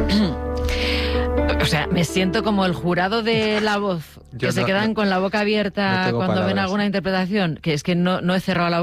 O sea, me siento como el jurado de La Voz, que se quedan con la boca abierta cuando ven alguna interpretación, que es que no he cerrado la boca.